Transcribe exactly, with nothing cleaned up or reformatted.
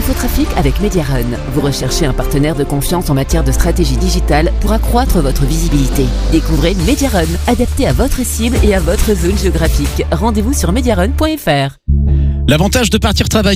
l'infotrafic avec Mediarun. Vous recherchez un partenaire de confiance en matière de stratégie digitale pour accroître votre visibilité. Découvrez Mediarun, adapté à votre cible et à votre zone géographique. Rendez-vous sur mediarun point f r. L'avantage de partir travailler